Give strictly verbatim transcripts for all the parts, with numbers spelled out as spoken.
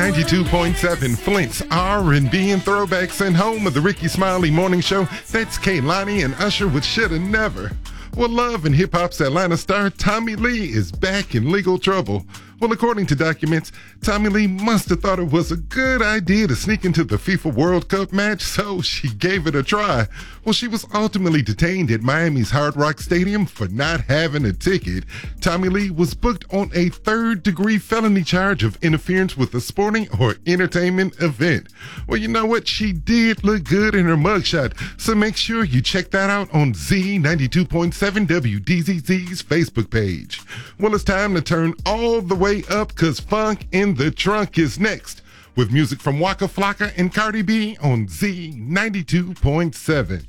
ninety-two point seven, Flint's R and B and throwbacks, and home of the Ricky Smiley Morning Show. That's Kaylani and Usher with Shoulda Never. Well, love and hip-hop's Atlanta star Tommy Lee is back in legal trouble. Well, according to documents, Tommy Lee must have thought it was a good idea to sneak into the FIFA World Cup match, so she gave it a try. Well, she was ultimately detained at Miami's Hard Rock Stadium for not having a ticket. Tommy Lee was booked on a third-degree felony charge of interference with a sporting or entertainment event. Well, you know what? She did look good in her mugshot, so make sure you check that out on Z ninety-two point seven W D Z Z's Facebook page. Well, it's time to turn all the way up, cause Funk in the Trunk is next, with music from Waka Flocka and Cardi B on Z ninety-two point seven.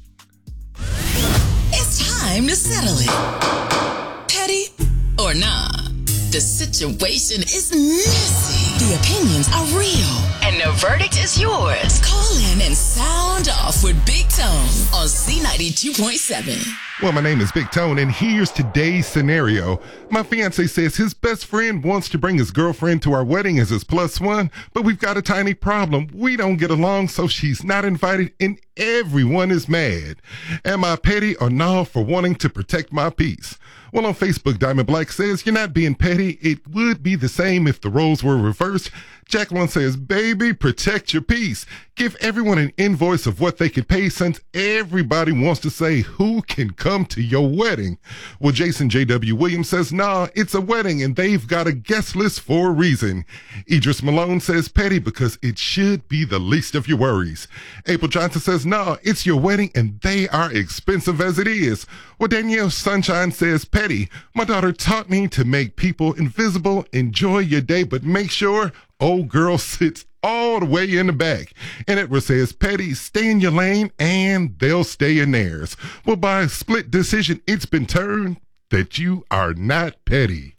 It's time to settle it. Petty or nah, the situation is messy. The opinions are real, and the verdict is yours. Call in and sound off with Big Tone on Z ninety-two point seven. Well, my name is Big Tone, and here's today's scenario. My fiance says his best friend wants to bring his girlfriend to our wedding as his plus one, but we've got a tiny problem. We don't get along, so she's not invited, and everyone is mad. Am I petty or no for wanting to protect my peace? Well, on Facebook, Diamond Black says, you're not being petty. It would be the same if the roles were reversed. Jacqueline says, baby, protect your peace. Give everyone an invoice of what they could pay, since everybody wants to say who can come to your wedding. Well, Jason J W. Williams says, nah, it's a wedding and they've got a guest list for a reason. Idris Malone says, petty because it should be the least of your worries. April Johnson says, nah, it's your wedding and they are expensive as it is. Well, Danielle Sunshine says, petty. My daughter taught me to make people invisible. Enjoy your day, but make sure old girl sits all the way in the back. And Edward says, petty, stay in your lane and they'll stay in theirs. Well, by a split decision, it's been turned that you are not petty.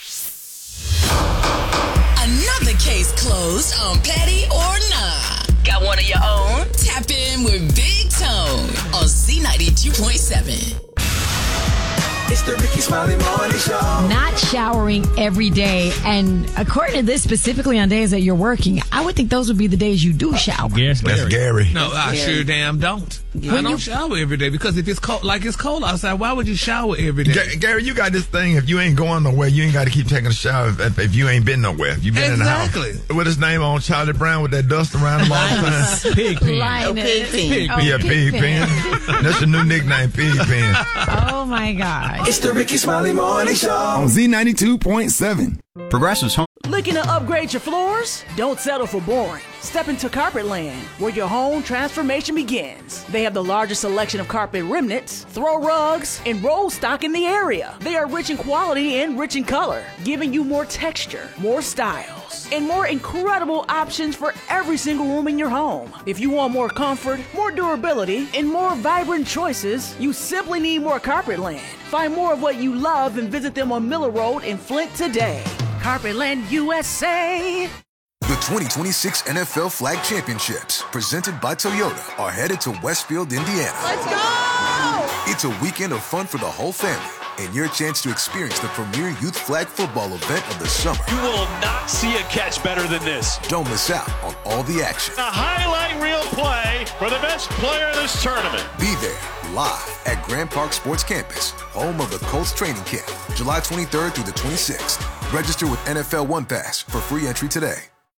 Another case closed on Petty or Nah. Got one of your own? Tap in with Big Tone on Z ninety-two point seven. It's the Ricky Smiley Morning Show. Not showering every day, and according to this, specifically on days that you're working, I would think those would be the days you do shower. Yes, That's Gary. No, I sure damn don't. When I don't you- shower every day because if it's cold, like it's cold outside, why would you shower every day? Ga- Gary, you got this thing. If you ain't going nowhere, you ain't got to keep taking a shower if, if you ain't been nowhere. If you been Exactly. in the house. What his name on Charlie Brown with that dust around him all the time? Pigpen. Linus. Pig Oh, yeah, Pig Pigpen. That's the new nickname, Pigpen. Oh, my God. It's the Ricky Smiley Morning Show. On Z ninety-two point seven. Progressive's home. Looking to upgrade your floors? Don't settle for boring. Step into Carpetland, where your home transformation begins. They have the largest selection of carpet remnants, throw rugs, and roll stock in the area. They are rich in quality and rich in color, giving you more texture, more styles, and more incredible options for every single room in your home. If you want more comfort, more durability, and more vibrant choices, you simply need more Carpetland. Find more of what you love and visit them on Miller Road in Flint today. Carpetland U S A. The twenty twenty-six N F L Flag Championships, presented by Toyota, are headed to Westfield, Indiana. Let's go! It's a weekend of fun for the whole family, and your chance to experience the premier youth flag football event of the summer. You will not see a catch better than this. Don't miss out on all the action. A highlight reel play for the best player of this tournament. Be there, live at Grand Park Sports Campus, home of the Colts training camp, July twenty-third through the twenty-sixth. Register with N F L One Pass for free entry today.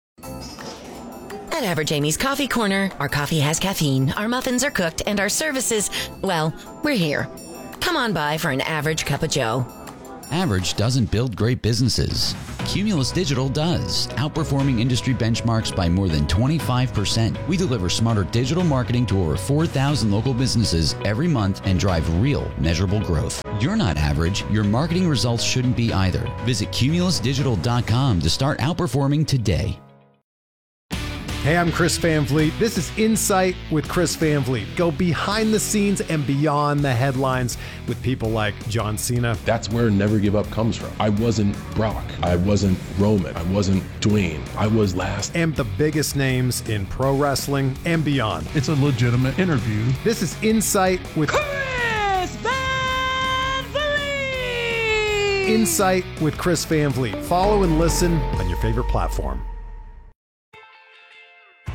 At Average Amy's Coffee Corner, our coffee has caffeine, our muffins are cooked, and our services, well, we're here. Come on by for an average cup of joe. Average doesn't build great businesses. Cumulus Digital does, outperforming industry benchmarks by more than twenty-five percent. We deliver smarter digital marketing to over four thousand local businesses every month and drive real, measurable growth. You're not average. Your marketing results shouldn't be either. Visit cumulus digital dot com to start outperforming today. Hey, I'm Chris Van Vliet. This is Insight with Chris Van Vliet. Go behind the scenes and beyond the headlines with people like John Cena. That's where Never Give Up comes from. I wasn't Brock. I wasn't Roman. I wasn't Dwayne. I was last. And the biggest names in pro wrestling and beyond. It's a legitimate interview. This is Insight with Chris Van Vliet! Insight with Chris Van Vliet. Follow and listen on your favorite platform.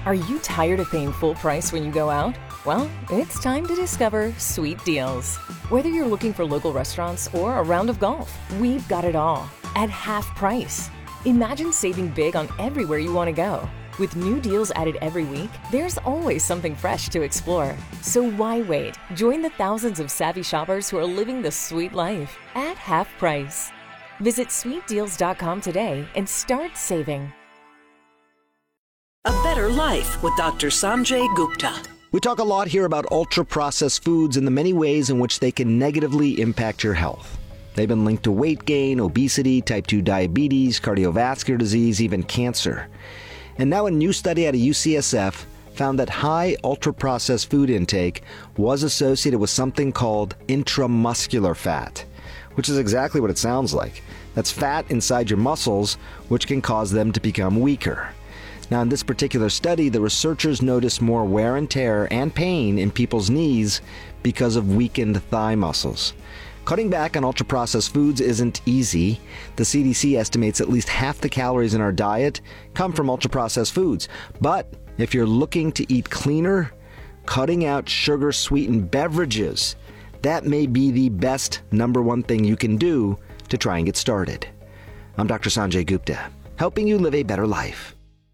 Are you tired of paying full price when you go out? Well, it's time to discover Sweet Deals. Whether you're looking for local restaurants or a round of golf, we've got it all at half price. Imagine saving big on everywhere you want to go. With new deals added every week, there's always something fresh to explore. So why wait? Join the thousands of savvy shoppers who are living the sweet life at half price. Visit sweet deals dot com today and start saving. A better life with Doctor Sanjay Gupta. We talk a lot here about ultra-processed foods and the many ways in which they can negatively impact your health. They've been linked to weight gain, obesity, type two diabetes, cardiovascular disease, even cancer. And now a new study out of U C S F found that high ultra-processed food intake was associated with something called intramuscular fat, which is exactly what it sounds like. That's fat inside your muscles, which can cause them to become weaker. Now, in this particular study, the researchers noticed more wear and tear and pain in people's knees because of weakened thigh muscles. Cutting back on ultra-processed foods isn't easy. The C D C estimates at least half the calories in our diet come from ultra-processed foods. But if you're looking to eat cleaner, cutting out sugar-sweetened beverages, that may be the best number one thing you can do to try and get started. I'm Doctor Sanjay Gupta, helping you live a better life.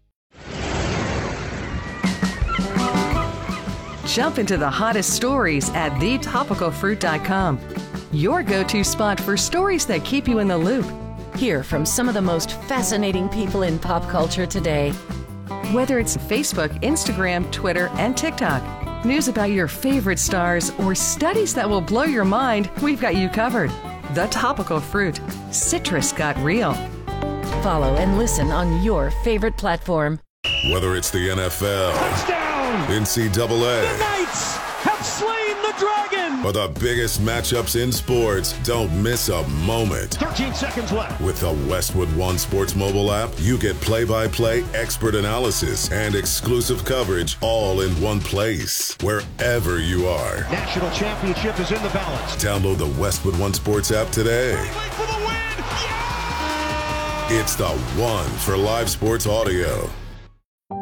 Jump into the hottest stories at the topical fruit dot com. Your go-to spot for stories that keep you in the loop. Hear from some of the most fascinating people in pop culture today. Whether it's Facebook, Instagram, Twitter, and TikTok, news about your favorite stars, or studies that will blow your mind, we've got you covered. The Topical Fruit. Citrus got real. Follow and listen on your favorite platform. Whether it's the N F L, touchdown, N C double A, the Knights have slain the dragon, or the biggest matchups in sports, don't miss a moment. thirteen seconds left. With the Westwood One Sports mobile app, you get play-by-play expert analysis and exclusive coverage all in one place, wherever you are. National championship is in the balance. Download the Westwood One Sports app today. For the win. Yeah! It's the one for live sports audio.